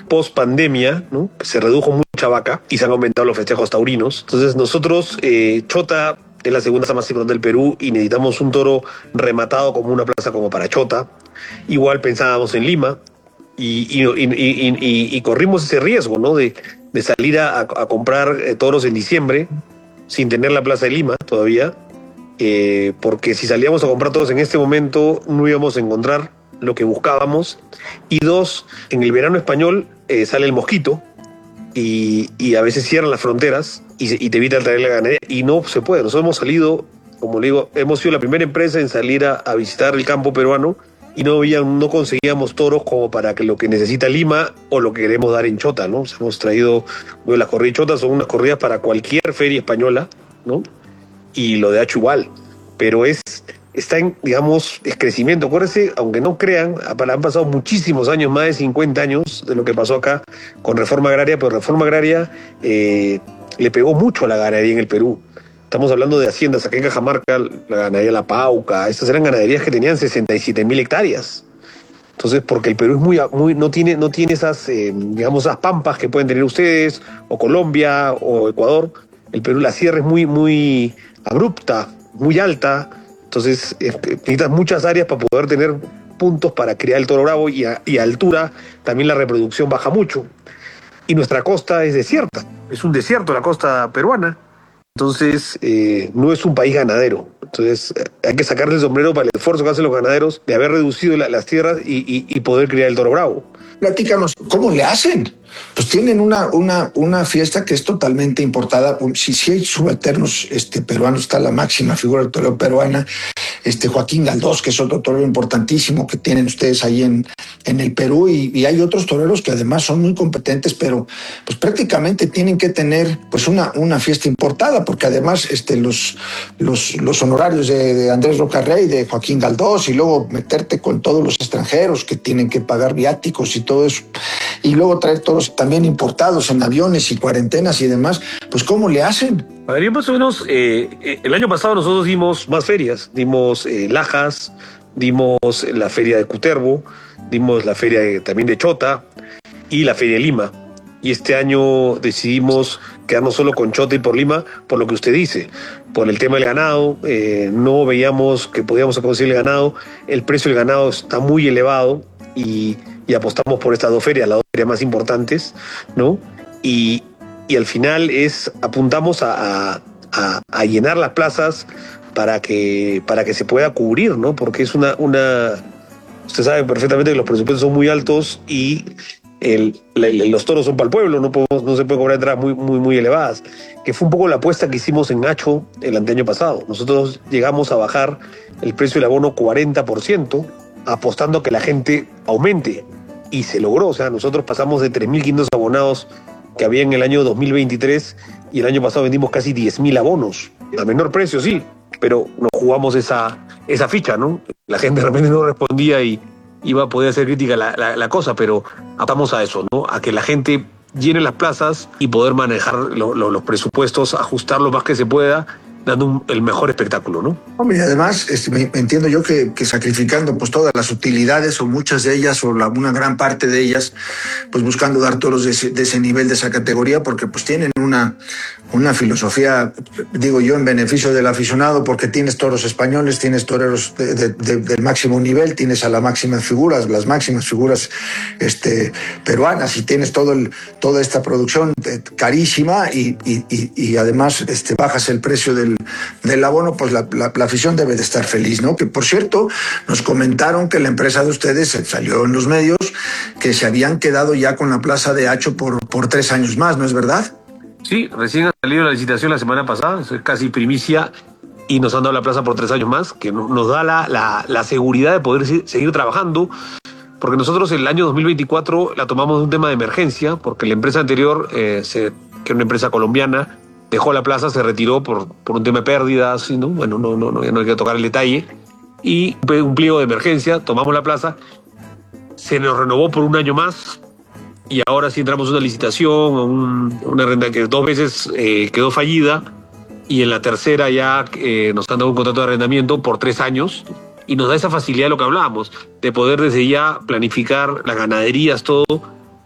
post pandemia, ¿no? Se redujo mucha vaca y se han aumentado los festejos taurinos. Entonces nosotros, Chota es la segunda plaza más importante del Perú y necesitamos un toro rematado como una plaza como para Chota. Igual pensábamos en Lima y corrimos ese riesgo, ¿no? De salir a comprar toros en diciembre sin tener la plaza de Lima todavía, porque si salíamos a comprar toros en este momento no íbamos a encontrar lo que buscábamos. Y dos, en el verano español sale el mosquito y a veces cierran las fronteras y te evita traer la ganadería y no se puede. Nosotros hemos salido, como le digo, hemos sido la primera empresa en salir a visitar el campo peruano y no conseguíamos toros como para que lo que necesita Lima o lo que queremos dar en Chota, ¿no? O sea, hemos traído, bueno, las corridas de Chota son unas corridas para cualquier feria española, ¿no? Y lo de Hacho igual, pero está en, digamos, es crecimiento. Acuérdense, aunque no crean, han pasado muchísimos años, más de 50 años de lo que pasó acá con reforma agraria, pero reforma agraria le pegó mucho a la ganadería en el Perú. Estamos hablando de haciendas, acá en Cajamarca, la ganadería La Pauca, estas eran ganaderías que tenían 67.000 hectáreas. Entonces, porque el Perú es no tiene esas, digamos, esas pampas que pueden tener ustedes, o Colombia, o Ecuador. El Perú, la sierra es muy abrupta, muy alta. Entonces, necesitas muchas áreas para poder tener puntos para criar el toro bravo y a altura también la reproducción baja mucho. Y nuestra costa es desierta, es un desierto la costa peruana. Entonces, no es un país ganadero. Entonces, hay que sacarle el sombrero para el esfuerzo que hacen los ganaderos de haber reducido las tierras y poder criar el toro bravo. Platícanos, ¿cómo le hacen? Pues tienen una fiesta que es totalmente importada. Si hay subalternos peruanos, está la máxima figura del torero peruana, Joaquín Galdós, que es otro torero importantísimo que tienen ustedes ahí en el Perú, y hay otros toreros que además son muy competentes, pero pues prácticamente tienen que tener pues una fiesta importada, porque además los honorarios de Andrés Rocarrey, de Joaquín Galdós, y luego meterte con todos los extranjeros que tienen que pagar viáticos y todo eso, y luego traer toros también importados en aviones y cuarentenas y demás, pues ¿cómo le hacen? A ver, más o menos, el año pasado nosotros dimos más ferias, dimos Lajas, dimos la feria de Cutervo, dimos la feria también de Chota y la feria de Lima. Y este año decidimos quedarnos solo con Chota y por Lima, por lo que usted dice, por el tema del ganado. No veíamos que podíamos conseguir el ganado, el precio del ganado está muy elevado y apostamos por estas dos ferias, las dos ferias más importantes, ¿no? Y al final apuntamos a llenar las plazas para que se pueda cubrir, ¿no? Porque es usted sabe perfectamente que los presupuestos son muy altos y los toros son para el pueblo, no se puede cobrar entradas muy elevadas, que fue un poco la apuesta que hicimos en Hacho el anteaño pasado. Nosotros llegamos a bajar el precio del abono 40%, apostando a que la gente aumente, y se logró. O sea, nosotros pasamos de 3.500 abonados que había en el año 2023 y el año pasado vendimos casi 10.000 abonos, a menor precio, sí, pero nos jugamos esa ficha, ¿no? La gente de repente no respondía y iba a poder hacer crítica la cosa, pero apostamos a eso, ¿no? A que la gente llene las plazas y poder manejar los presupuestos, ajustar lo más que se pueda, dando el mejor espectáculo, ¿no? Hombre, y además entiendo yo que sacrificando pues todas las utilidades, o muchas de ellas, o una gran parte de ellas, pues buscando dar toros de ese nivel, de esa categoría, porque pues tienen una filosofía, digo yo, en beneficio del aficionado, porque tienes toros españoles, tienes toreros del máximo nivel, tienes a las máximas figuras peruanas, y tienes toda esta producción carísima y además bajas el precio del abono, pues la afición debe de estar feliz, ¿no? Que por cierto, nos comentaron que la empresa de ustedes salió en los medios que se habían quedado ya con la plaza de Hacho por 3 años más, ¿no es verdad? Sí, recién ha salido la licitación la semana pasada, eso es casi primicia, y nos han dado la plaza por 3 años más, que nos da la seguridad de poder seguir trabajando, porque nosotros el año 2024 la tomamos de un tema de emergencia, porque la empresa anterior, que era una empresa colombiana, dejó la plaza, se retiró por un tema de pérdidas, ¿no? Bueno, no hay que tocar el detalle, y un pliego de emergencia, tomamos la plaza, se nos renovó por 1 año más, y ahora sí entramos a una licitación, una renta que 2 veces quedó fallida, y en la tercera ya nos han dado un contrato de arrendamiento por 3 años, y nos da esa facilidad de lo que hablábamos, de poder desde ya planificar las ganaderías, todo,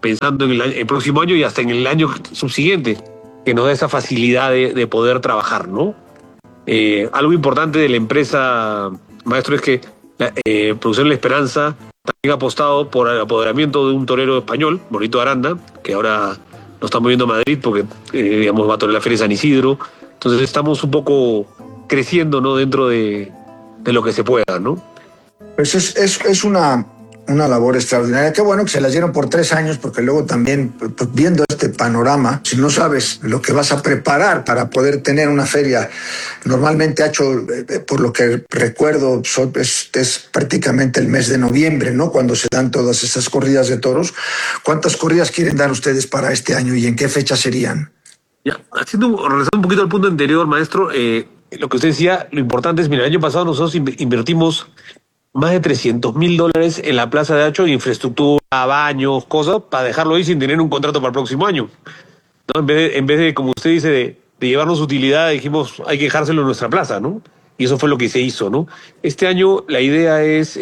pensando en el próximo año y hasta en el año subsiguiente, que nos da esa facilidad de poder trabajar, ¿no? Algo importante de la empresa, maestro, es que la Producción La Esperanza también ha apostado por el apoderamiento de un torero español, Bonito Aranda, que ahora lo estamos viendo a Madrid porque, digamos, va a torear la Feria de San Isidro. Entonces estamos un poco creciendo, ¿no?, dentro de lo que se pueda, ¿no? Pues es una labor extraordinaria. Qué bueno que se las dieron por 3 años, porque luego también, pues, viendo este panorama, si no sabes lo que vas a preparar para poder tener una feria, normalmente hecho, por lo que recuerdo, es prácticamente el mes de noviembre, ¿no?, cuando se dan todas esas corridas de toros. ¿Cuántas corridas quieren dar ustedes para este año y en qué fecha serían? Ya, regresando un poquito al punto anterior, maestro, lo que usted decía, lo importante es, mira, el año pasado nosotros invertimos más de $300,000 en la Plaza de Hacho, infraestructura, baños, cosas, para dejarlo ahí sin tener un contrato para el próximo año, ¿no? En vez de, como usted dice, de llevarnos utilidad, dijimos, hay que dejárselo en nuestra plaza, ¿no? Y eso fue lo que se hizo, ¿no? Este año la idea es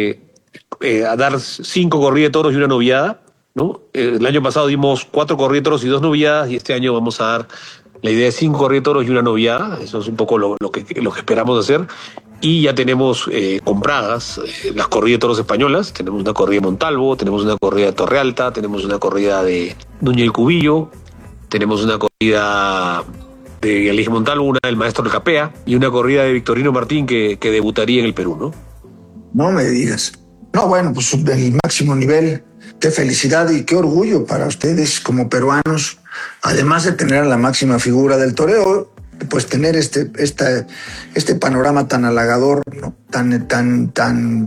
a dar 5 corridas de toros y una noviada, ¿no? El año pasado dimos 4 corridas de toros y 2 noviadas, y este año vamos a dar la idea de 5 corridas de toros y una noviada. Eso es un poco lo que esperamos hacer. Y ya tenemos compradas las corridas de toros españolas. Tenemos una corrida de Montalvo, tenemos una corrida de Torrealta, tenemos una corrida de Núñez del Cubillo, tenemos una corrida de Elige Montalvo, una del Maestro del Capea y una corrida de Victorino Martín que debutaría en el Perú, ¿no? No me digas. No, bueno, pues el máximo nivel de felicidad y qué orgullo para ustedes como peruanos, además de tener a la máxima figura del toreo, pues tener este panorama tan halagador, ¿no?, tan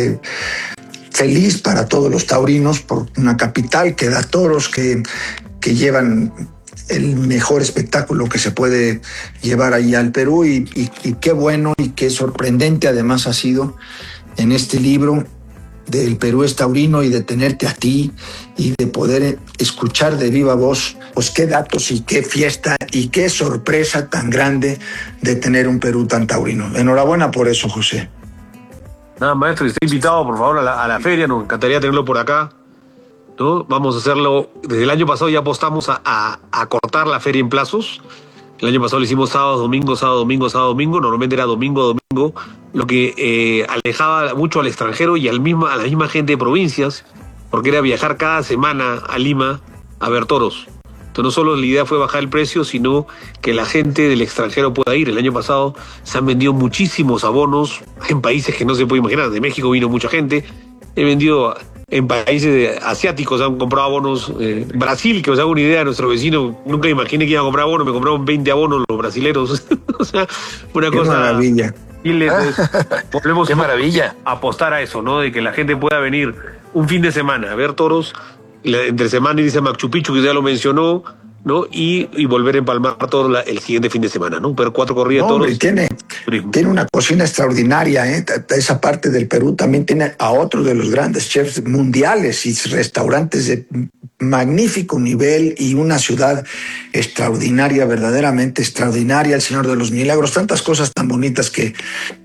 feliz para todos los taurinos, por una capital que da toros que llevan el mejor espectáculo que se puede llevar ahí al Perú, y qué bueno y qué sorprendente además ha sido en este libro del Perú es taurino, y de tenerte a ti y de poder escuchar de viva voz, pues qué datos y qué fiesta y qué sorpresa tan grande de tener un Perú tan taurino. Enhorabuena por eso, José. Nada, maestro, esté invitado, por favor, a la feria. Nos encantaría tenerlo por acá, ¿no? Vamos a hacerlo. Desde el año pasado ya apostamos a cortar la feria en plazos. El año pasado lo hicimos sábado, domingo, sábado, domingo, sábado, domingo. Normalmente era domingo, domingo, lo que alejaba mucho al extranjero y a la misma gente de provincias, porque era viajar cada semana a Lima a ver toros. Entonces no solo la idea fue bajar el precio, sino que la gente del extranjero pueda ir. El año pasado se han vendido muchísimos abonos en países que no se puede imaginar. De México vino mucha gente. He vendido en países asiáticos, han comprado abonos. Brasil, que os hago una idea, nuestro vecino, nunca imaginé que iba a comprar abonos, me compraron 20 abonos los brasileros. O sea, una Qué cosa... maravilla. Y volvemos ¡Qué maravilla! a apostar a eso, ¿no? De que la gente pueda venir un fin de semana a ver toros, entre semana y dice Machu Picchu, que ya lo mencionó, ¿no? Y volver a empalmar todo el siguiente fin de semana, ¿no? Ver 4 corridas de toros. Y tiene una cocina extraordinaria, ¿eh? Esa parte del Perú también tiene a otro de los grandes chefs mundiales y restaurantes de magnífico nivel, y una ciudad extraordinaria, verdaderamente extraordinaria, el Señor de los Milagros, tantas cosas tan bonitas que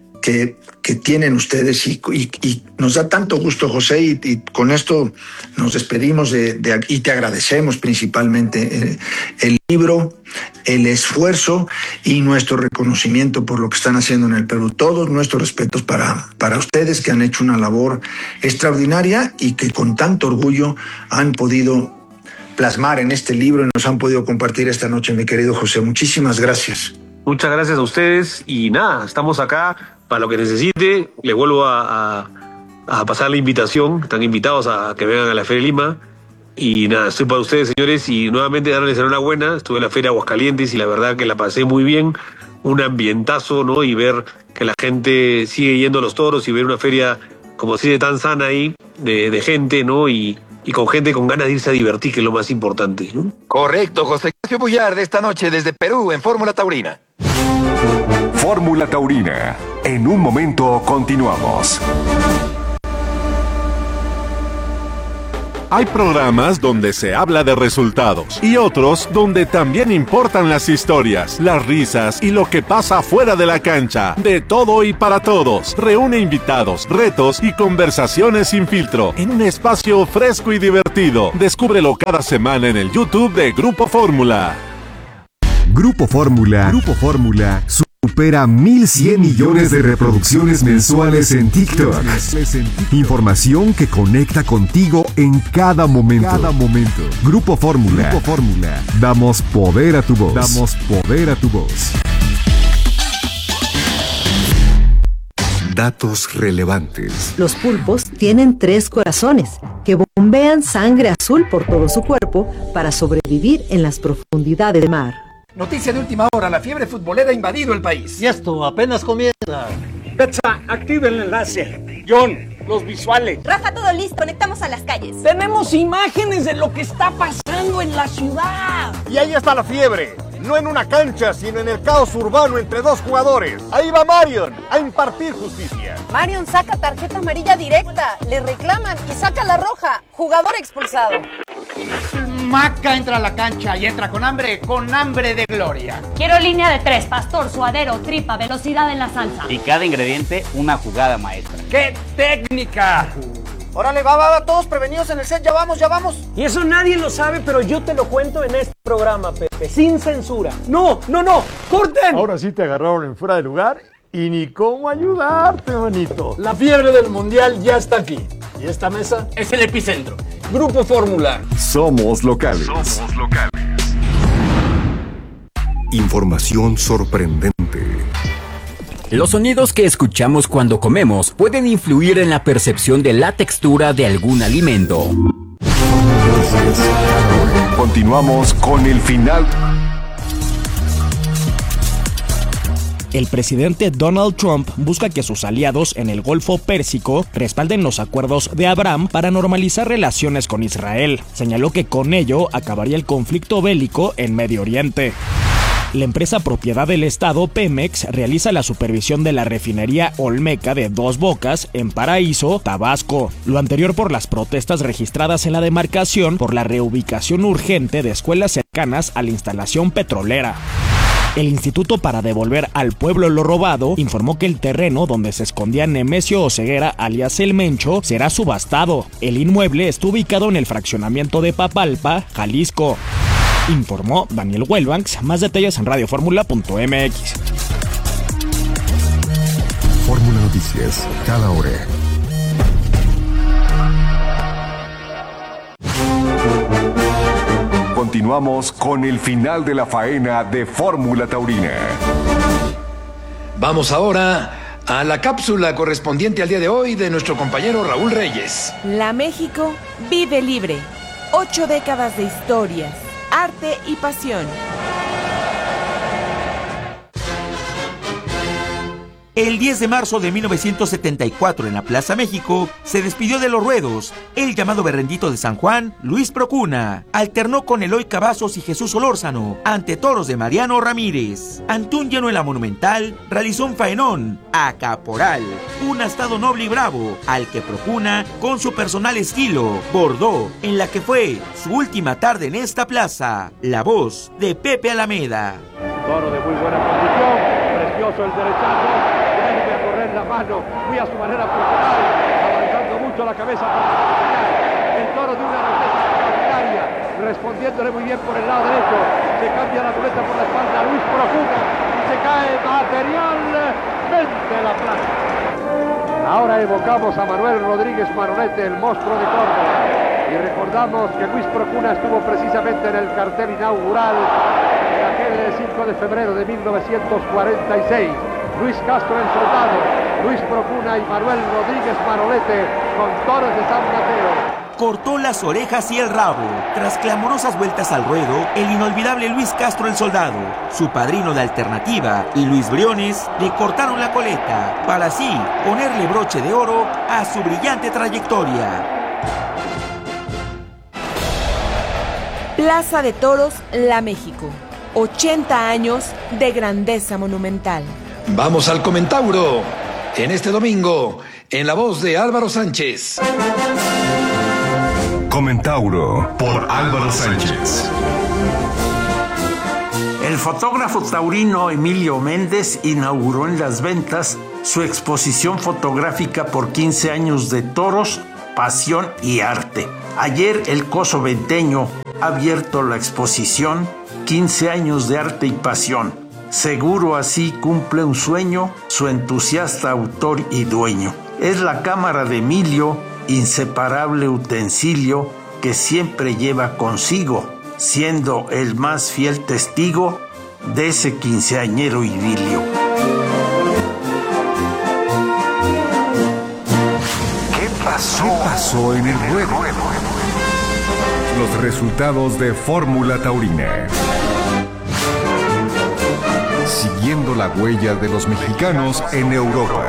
tienen ustedes, y nos da tanto gusto, José, y con esto nos despedimos y te agradecemos principalmente el libro, el esfuerzo y nuestro reconocimiento por lo que están haciendo en el Perú. Todos nuestros respetos para ustedes, que han hecho una labor extraordinaria y que con tanto orgullo han podido plasmar en este libro y nos han podido compartir esta noche, mi querido José. Muchísimas gracias. Muchas gracias a ustedes y nada, estamos acá para lo que necesite. Les vuelvo a pasar la invitación. Están invitados a que vengan a la Feria de Lima. Y nada, estoy para ustedes, señores, y nuevamente darles enhorabuena. Estuve en la Feria de Aguascalientes y la verdad que la pasé muy bien. Un ambientazo, ¿no? Y ver que la gente sigue yendo a los toros y ver una feria como así de tan sana ahí, de gente, ¿no? Y con gente con ganas de irse a divertir, que es lo más importante, ¿no? Correcto, José Ignacio Bullard, esta noche desde Perú en Fórmula Taurina. Fórmula Taurina. En un momento continuamos. Hay programas donde se habla de resultados y otros donde también importan las historias, las risas y lo que pasa fuera de la cancha. De todo y para todos. Reúne invitados, retos y conversaciones sin filtro en un espacio fresco y divertido. Descúbrelo cada semana en el YouTube de Grupo Fórmula. Grupo Fórmula supera 1.100 millones de reproducciones mensuales en TikTok. Información que conecta contigo en cada momento. Grupo Fórmula. Damos poder a tu voz. Datos relevantes. Los pulpos tienen 3 corazones que bombean sangre azul por todo su cuerpo para sobrevivir en las profundidades del mar. Noticia de última hora, la fiebre futbolera ha invadido el país. Y esto apenas comienza. Betsa, activa el enlace. John, los visuales. Rafa, todo listo, conectamos a las calles. Tenemos imágenes de lo que está pasando en la ciudad. Y ahí está la fiebre. No en una cancha, sino en el caos urbano entre 2 jugadores. Ahí va Marion a impartir justicia. Marion saca tarjeta amarilla directa, le reclaman y saca la roja. Jugador expulsado. Maca entra a la cancha y entra con hambre de gloria. Quiero línea de 3, pastor, suadero, tripa, velocidad en la salsa. Y cada ingrediente una jugada maestra. ¡Qué técnica! Órale, va, todos prevenidos en el set, ya vamos. Y eso nadie lo sabe, pero yo te lo cuento en este programa, Pepe, sin censura. ¡No! ¡Corten! Ahora sí te agarraron en fuera de lugar y ni cómo ayudarte, manito. La fiebre del mundial ya está aquí. Y esta mesa es el epicentro. Grupo Fórmula. Somos locales. Información sorprendente. Los sonidos que escuchamos cuando comemos pueden influir en la percepción de la textura de algún alimento. Continuamos con el final. El presidente Donald Trump busca que sus aliados en el Golfo Pérsico respalden los acuerdos de Abraham para normalizar relaciones con Israel. Señaló que con ello acabaría el conflicto bélico en Medio Oriente. La empresa propiedad del Estado, Pemex, realiza la supervisión de la refinería Olmeca de Dos Bocas, en Paraíso, Tabasco. Lo anterior por las protestas registradas en la demarcación por la reubicación urgente de escuelas cercanas a la instalación petrolera. El Instituto para Devolver al Pueblo lo Robado informó que el terreno donde se escondía Nemesio Oseguera, alias El Mencho, será subastado. El inmueble está ubicado en el fraccionamiento de Papalpa, Jalisco. Informó Daniel Wellbanks. Más detalles en radioformula.mx. Fórmula Noticias, cada hora. Continuamos con el final de la faena de Fórmula Taurina. Vamos ahora a la cápsula correspondiente al día de hoy de nuestro compañero Raúl Reyes. La México vive libre. 8 décadas de historias, arte y pasión. El 10 de marzo de 1974 en la Plaza México se despidió de los ruedos el llamado berrendito de San Juan, Luis Procuna. Alternó con Eloy Cavazos y Jesús Solórzano ante toros de Mariano Ramírez. Ante un lleno en la Monumental realizó un faenón a Caporal, un astado noble y bravo al que Procuna con su personal estilo bordó en la que fue su última tarde en esta plaza. La voz de Pepe Alameda. Toro de muy buena condición, precioso el derechazo. La mano, muy a su manera personal, avanzando mucho la cabeza para el toro de una nobleza extraordinaria, respondiéndole muy bien por el lado derecho, se cambia la muleta por la espalda, Luis Procuna, y se cae materialmente la plaza. Ahora evocamos a Manuel Rodríguez Maronete, el monstruo de Córdoba, y recordamos que Luis Procuna estuvo precisamente en el cartel inaugural en aquel 5 de febrero de 1946. Luis Castro el soldado, Luis Procuna y Manuel Rodríguez Manolete con toros de San Mateo. Cortó las orejas y el rabo. Tras clamorosas vueltas al ruedo, el inolvidable Luis Castro el soldado, su padrino de alternativa y Luis Briones le cortaron la coleta para así ponerle broche de oro a su brillante trayectoria. Plaza de Toros, La México. 80 años de grandeza monumental. Vamos al Comentauro, en este domingo, en la voz de Álvaro Sánchez. Comentauro por Álvaro Sánchez. El fotógrafo taurino Emilio Méndez inauguró en Las Ventas su exposición fotográfica por 15 años de toros, pasión y arte. Ayer el Coso Venteño ha abierto la exposición 15 años de arte y pasión. Seguro así cumple un sueño su entusiasta autor y dueño. Es la cámara de Emilio, inseparable utensilio que siempre lleva consigo, siendo el más fiel testigo de ese quinceañero idilio. ¿Qué pasó en el ruedo? Los resultados de Fórmula Taurina. Siguiendo la huella de los mexicanos en Europa.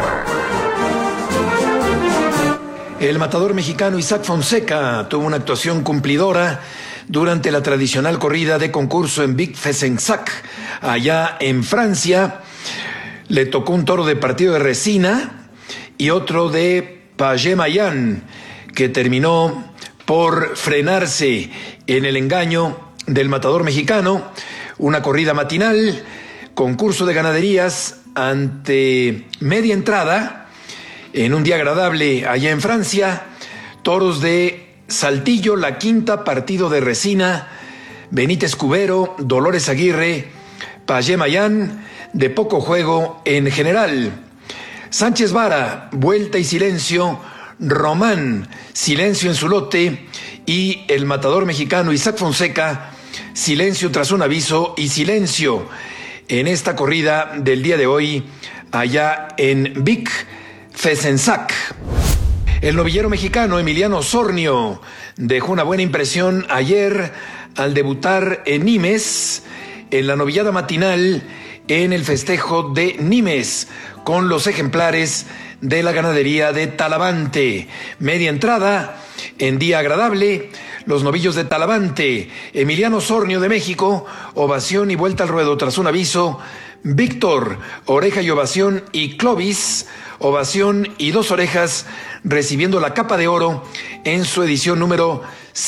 El matador mexicano Isaac Fonseca tuvo una actuación cumplidora durante la tradicional corrida de concurso en Vic Fezensac, allá en Francia. Le tocó un toro de partido de resina y otro de Paget-Mayan, que terminó por frenarse en el engaño del matador mexicano. Una corrida matinal, concurso de ganaderías ante media entrada, en un día agradable allá en Francia. Toros de Saltillo, La Quinta, partido de resina, Benítez Cubero, Dolores Aguirre, Paget-Mayan, de poco juego en general. Sánchez Vara, vuelta y silencio, Román, silencio en su lote, y el matador mexicano Isaac Fonseca, silencio tras un aviso y silencio en esta corrida del día de hoy allá en Vic Fezensac. El novillero mexicano Emiliano Osornio dejó una buena impresión ayer al debutar en Nimes, en la novillada matinal en el festejo de Nimes, con los ejemplares de la ganadería de Talavante. Media entrada, en día agradable, los novillos de Talavante, Emiliano Osornio de México, ovación y vuelta al ruedo tras un aviso, Víctor, oreja y ovación, y Clovis, ovación y 2 orejas, recibiendo la capa de oro en su edición número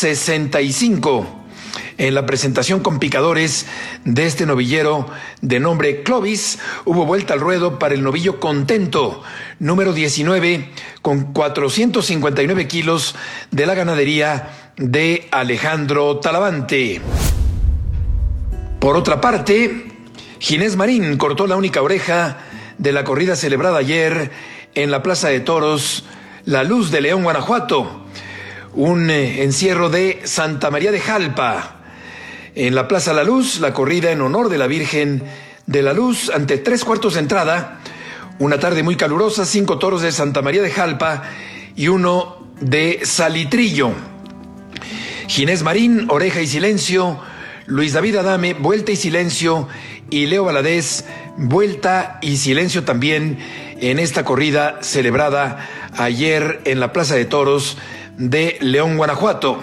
65. En la presentación con picadores de este novillero de nombre Clovis, hubo vuelta al ruedo para el novillo Contento, número 19, con 459 kilos de la ganadería de Alejandro Talavante. Por otra parte, Ginés Marín cortó la única oreja de la corrida celebrada ayer en la Plaza de Toros La Luz de León, Guanajuato. Un encierro de Santa María de Jalpa. En la Plaza La Luz, la corrida en honor de la Virgen de la Luz ante 3/4 de entrada. Una tarde muy calurosa, 5 toros de Santa María de Jalpa y 1 de Salitrillo. Ginés Marín, oreja y silencio. Luis David Adame, vuelta y silencio. Y Leo Valadez, vuelta y silencio también en esta corrida celebrada ayer en la Plaza de Toros de León, Guanajuato.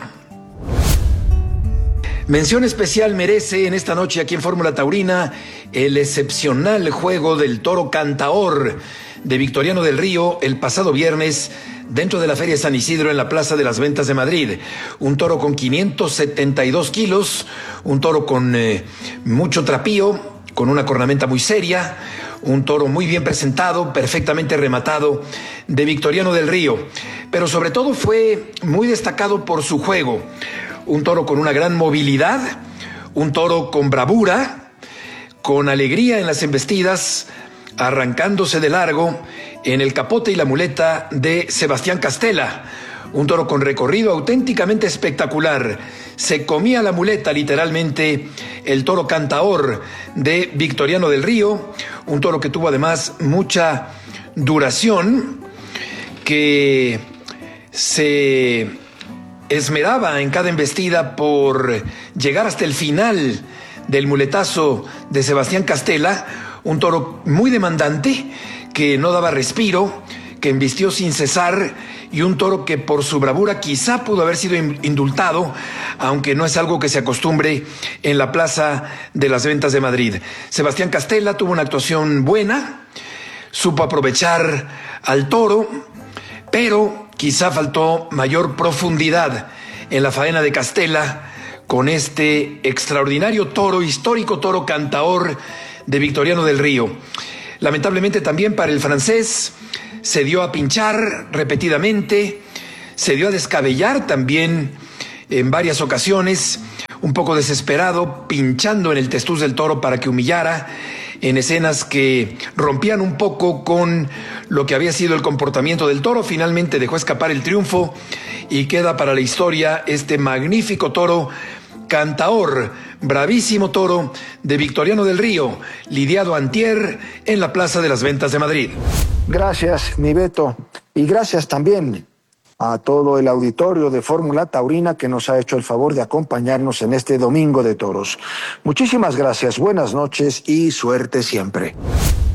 Mención especial merece en esta noche aquí en Fórmula Taurina el excepcional juego del toro Cantaor de Victoriano del Río el pasado viernes dentro de la Feria de San Isidro en la Plaza de las Ventas de Madrid. Un toro con 572 kilos, un toro con mucho trapío, con una cornamenta muy seria, un toro muy bien presentado, perfectamente rematado de Victoriano del Río. Pero sobre todo fue muy destacado por su juego. Un toro con una gran movilidad, un toro con bravura, con alegría en las embestidas, arrancándose de largo en el capote y la muleta de Sebastián Castela. Un toro con recorrido auténticamente espectacular. Se comía la muleta literalmente el toro Cantaor de Victoriano del Río. Un toro que tuvo además mucha duración, que se esmeraba en cada embestida por llegar hasta el final del muletazo de Sebastián Castela. Un toro muy demandante, que no daba respiro, que embistió sin cesar, y un toro que por su bravura quizá pudo haber sido indultado, aunque no es algo que se acostumbre en la Plaza de las Ventas de Madrid. Sebastián Castela tuvo una actuación buena, supo aprovechar al toro, pero quizá faltó mayor profundidad en la faena de Castela con este extraordinario toro, histórico toro cantaor de Victoriano del Río. Lamentablemente también para el francés se dio a pinchar repetidamente, se dio a descabellar también en varias ocasiones, un poco desesperado, pinchando en el testuz del toro para que humillara, en escenas que rompían un poco con lo que había sido el comportamiento del toro. Finalmente dejó escapar el triunfo y queda para la historia este magnífico toro cantaor, bravísimo toro de Victoriano del Río, lidiado antier en la Plaza de las Ventas de Madrid. Gracias, mi Beto, y gracias también a todo el auditorio de Fórmula Taurina que nos ha hecho el favor de acompañarnos en este Domingo de Toros. Muchísimas gracias, buenas noches y suerte siempre.